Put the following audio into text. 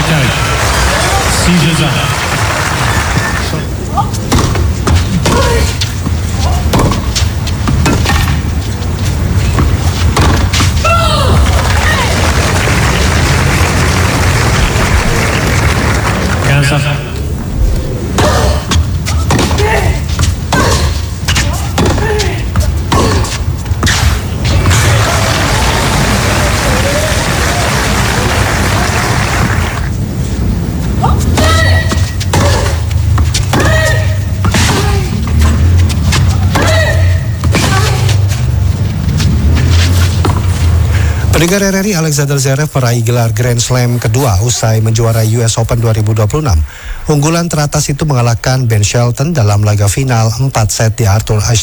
attack. 6-1. Pendengar RRI, Alexander Zverev meraih gelar Grand Slam kedua usai menjuarai US Open 2026. Unggulan teratas itu mengalahkan Ben Shelton dalam laga final 4 set di Arthur Ashe